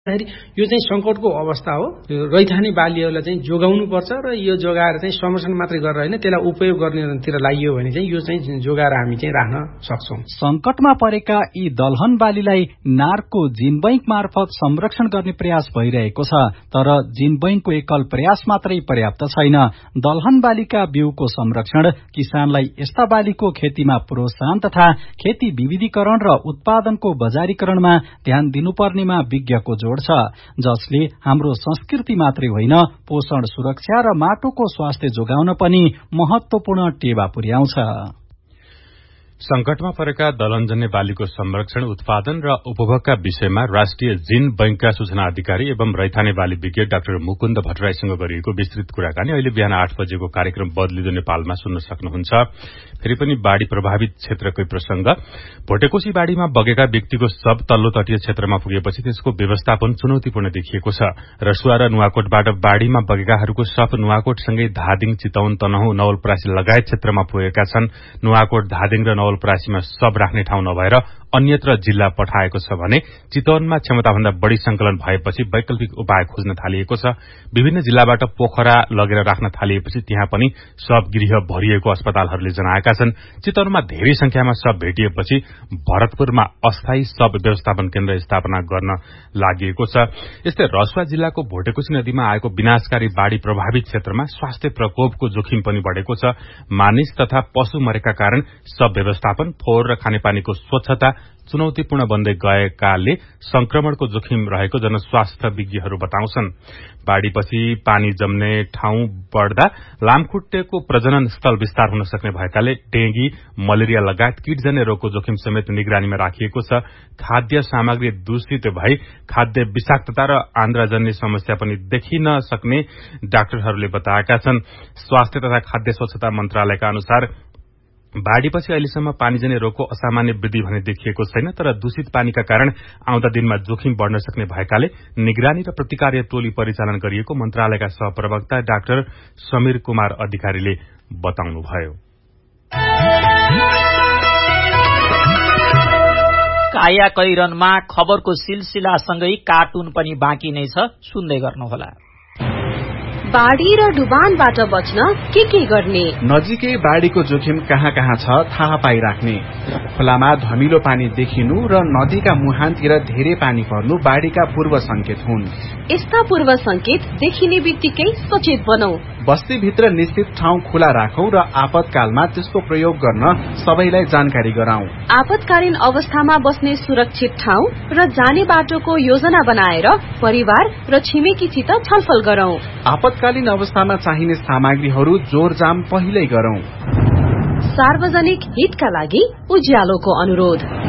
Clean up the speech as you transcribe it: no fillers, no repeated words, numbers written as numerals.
यो चाहिँ संकटको अवस्था हो। रैथाने बालीहरूलाई चाहिँ जोगाउनु पर्छ र यो जोगाएर चाहिँ संरक्षण मात्रै गरेर होइन, त्यसलाई उपयोग गर्नेतिर लागियो भने चाहिँ यो चाहिँ जोगाएर हामी चाहिँ राख्न सक्छौं। संकटमा परेका यी दलहन बालीलाई नार्को जीन बैंक मार्फत संरक्षण गर्ने प्रयास भइरहेको छ। तर जीन बैंकको एकल प्रयास मात्रै पर्याप्त छैन। दलहन बालीका बिउको संरक्षण, किसानलाई यस्ता बालीको खेतीमा प्रोत्साहन तथा खेती विविधीकरण र उत्पादनको बजारीकरणमा ध्यान दिनुपर्नेमा विज्ञको जोड छ, जसले हाम्रो संस्कृति मात्रै होइन, पोषण सुरक्षा र माटोको स्वास्थ्य जोगाउन पनि महत्वपूर्ण टेवा पुर्याउँछ। संकटमा परेका दलहनजन्य बालीको संरक्षण, उत्पादन र उपभोगका विषयमा राष्ट्रिय जीन बैंकका सूचना अधिकारी एवं रैथाने बाली विज्ञ डाक्टर मुकुन्द भट्टराईसँग गरिएको विस्तृत कुराकानी अहिले बिहान 8 बजेको कार्यक्रम बदलिदो नेपालमा सुन्न सक्नुहुन्छ। फेरि पनि बाढ़ी प्रभावित क्षेत्रकै प्रसंग। भोटेकोशी बाढ़ीमा बगेका व्यक्तिको शव तल्लो तटीय क्षेत्रमा पुगेपछि त्यसको व्यवस्थापन चुनौतीपूर्ण देखिएको छ। रसुवा र नुवाकोटबाट बाढ़ीमा बगेकाहरूको शव नुवाकोटसँगै धादिङ, चितवन, तनहुँ, नवलपरासी लगायत क्षेत्रमा पुगेका छन्। नुवाकोट, धादिङ र नवलपरासीमा शव राख्ने ठाउँ नभएर अन्यत्र जिल्ला पठाएको छ भने चितवनमा क्षमताभन्दा बढ़ी संकलन भएपछि वैकल्पिक उपाय खोज्न थालिएको छ। विभिन्न जिल्लाबाट पोखरा लगेर राख्न थालिएपछि त्यहाँ पनि शव गृह भरिएको अस्पतालहरूले जनाएका छन्। चितवनमा धेरै संख्यामा शव भेटिएपछि भरतपुरमा अस्थायी शव व्यवस्थापन केन्द्र स्थापना गर्न लागि छ। यस्तै रसुवा जिल्लाको भोटेकोशी नदीमा आएको विनाशकारी बाढ़ी प्रभावित क्षेत्रमा स्वास्थ्य प्रकोपको जोखिम पनि बढ़ेको छ। मानिस तथा पशु मरेका कारण शव व्यवस्थापन, फोहोर र खानेपानीको स्वच्छता चुनौतीपूर्ण बन्दै गएकाले संक्रमणको जोखिम रहेको जनस्वास्थ्य विज्ञहरू बताउँछन्। बाढ़ीपछि पानी जम्ने ठाउँ बढ्दा लामखुट्टेको प्रजनन स्थल विस्तार हुन सक्ने भएकाले डेंगी, मलेरिया लगायत कीटजन्य रोगको जोखिम समेत निगरानीमा राखिएको छ। खाद्य सामग्री दूषित भई खाद्य विषाक्तता र आन्द्राजन्य समस्या पनि देखिन सक्ने डाक्टरहरूले बताएका छन्। स्वास्थ्य तथा खाद्य स्वच्छता मन्त्रालयका अनुसार बाढ़ीपछि अहिलेसम्म पानीजन्य रोगको असामान्य वृद्धि भने देखिएको छैन। तर दूषित पानीका कारण आउँदा दिनमा जोखिम बढ़न सक्ने भएकाले निगरानी र प्रतिकार्य टोली परिचालन गरिएको मन्त्रालयका सहप्रवक्ता डाक्टर समीर कुमार अधिकारीले बताउनुभयो। काया कैरनमा खबरको सिलसिलासँगै कार्टुन पनि बाँकी नै छ, सुन्दै गर्नुहोला। बाढ़ी र डुबानबाट बच्न के गर्ने? नजिकै बाढ़ीको जोखिम कहाँ कहाँ छ थाहा पाइराख्ने। खोलामा धमिलो पानी देखिनु र नदीका मुहानतिर धेरै पानी पर्नु बाढ़ीका पूर्व संकेत हुन्। यस्ता पूर्व संकेत देखिने बित्तिकै सचेत बनौ। बस्तीभित्र निश्चित ठाउँ खुला राखौं र आपतकालमा त्यसको प्रयोग गर्न सबैलाई जानकारी गराउँ। आपतकालीन अवस्थामा बस्ने सुरक्षित ठाउँ र जाने बाटोको योजना बनाएर परिवार र छिमेकीसित छलफल गरौं। आपतकालीन अवस्थामा चाहिने सामग्रीहरू जोरजाम पहिल्यै गरौं। सार्वजनिक हितका लागि उज्यालोको अनुरोध।